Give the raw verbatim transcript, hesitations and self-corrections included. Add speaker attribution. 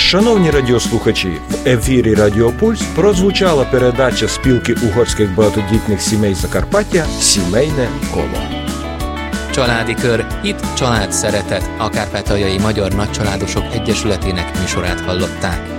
Speaker 1: Шановні радіослухачі, в ефірі Радіо Пульс прозвучала передача спілки угорських багатодітних сімей Закарпаття «Сімейне коло».
Speaker 2: Családi kör, itt család szeretet, a Kárpátaljai Magyar Nagycsaládosok Egyesületének műsorát hallották.